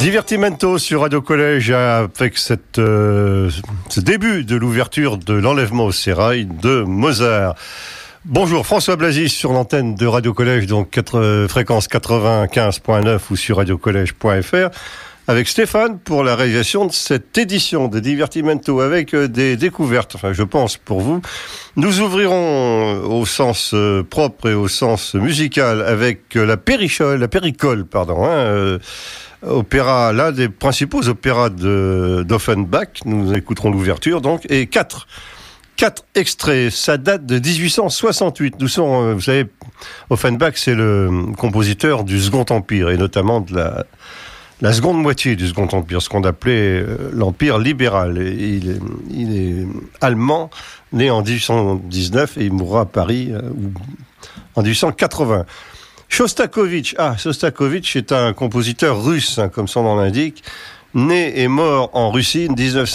Divertimento sur Radio Collège avec ce début de l'ouverture de l'enlèvement au sérail de Mozart. Bonjour, François Blazis sur l'antenne de Radio Collège, donc fréquence 95.9 ou sur radiocollège.fr, avec Stéphane pour la réalisation de cette édition de Divertimento avec des découvertes, enfin je pense pour vous. Nous ouvrirons au sens propre et au sens musical avec la péricole, opéra, l'un des principaux opéras d'Offenbach. Nous écouterons l'ouverture donc, et quatre extraits. Ça date de 1868. Nous sommes, vous savez, Offenbach, c'est le compositeur du Second Empire, et notamment de la seconde moitié du Second Empire, ce qu'on appelait l'Empire libéral. Et il est allemand, né en 1819, et il mourra à Paris en 1880. Shostakovich est un compositeur russe, comme son nom l'indique, né et mort en Russie,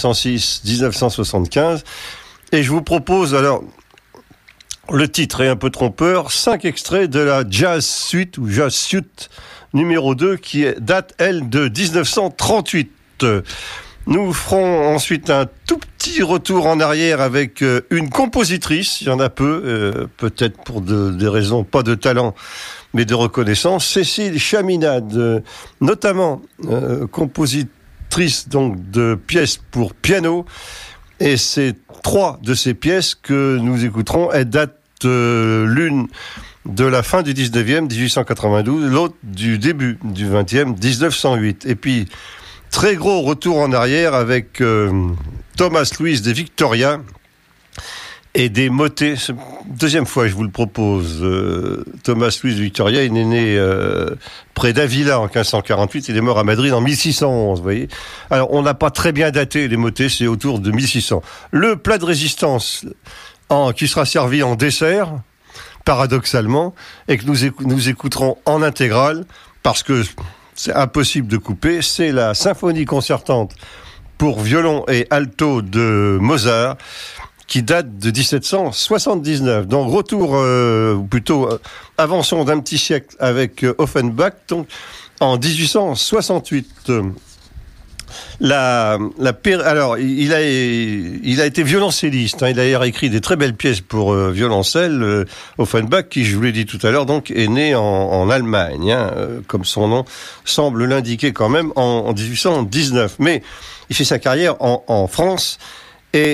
1906-1975. Et je vous propose, alors, le titre est un peu trompeur, 5 extraits de la Jazz Suite, ou Jazz Suite numéro 2, qui date, elle, de 1938. Nous ferons ensuite un tout petit retour en arrière avec une compositrice, il y en a peu, peut-être pour des raisons pas de talent, mais de reconnaissance, Cécile Chaminade, notamment compositrice donc de pièces pour piano, et c'est 3 de ces pièces que nous écouterons. Elles datent l'une de la fin du 19e, 1892, l'autre du début du 20e, 1908. Et puis, très gros retour en arrière avec Thomas Louis de Victoria et des motets. Deuxième fois, je vous le propose. Thomas Louis de Victoria, il est né près d'Avila en 1548. Il est mort à Madrid en 1611, vous voyez. Alors, on n'a pas très bien daté les motets, c'est autour de 1600. Le plat de résistance qui sera servi en dessert, paradoxalement, et que nous écouterons en intégrale, parce que c'est impossible de couper, c'est la symphonie concertante pour violon et alto de Mozart, qui date de 1779. Donc retour, plutôt avançons d'un petit siècle avec Offenbach, donc en 1868. Alors, il a été violoncelliste, il a d'ailleurs écrit des très belles pièces pour violoncelle. Offenbach, qui, je vous l'ai dit tout à l'heure, donc est né en Allemagne, comme son nom semble l'indiquer quand même, en 1819. Mais il fait sa carrière en France. Et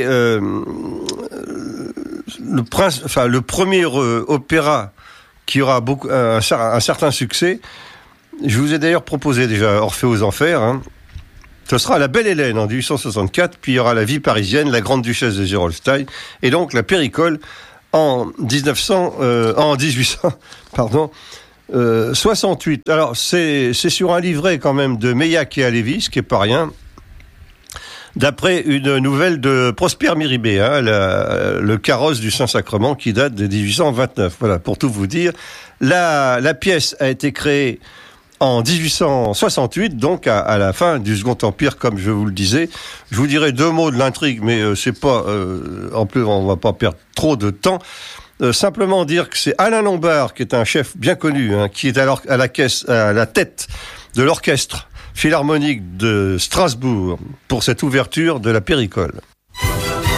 le premier opéra qui aura un certain succès, je vous ai d'ailleurs proposé déjà Orphée aux Enfers, ce sera La Belle Hélène en 1864, puis il y aura La Vie parisienne, La Grande Duchesse de Gerolstein, et donc La Péricole en 1868. Alors c'est sur un livret quand même de Meilhac et Halévy, ce qui est pas rien, d'après une nouvelle de Prosper Mérimée, le carrosse du Saint-Sacrement, qui date de 1829. Voilà, pour tout vous dire. La pièce a été créée en 1868, donc à la fin du Second Empire, comme je vous le disais. Je vous dirai 2 mots de l'intrigue, mais c'est pas... en plus, on va pas perdre trop de temps. Simplement dire que c'est Alain Lombard, qui est un chef bien connu, qui est alors à la tête de l'orchestre philharmonique de Strasbourg pour cette ouverture de la Péricole.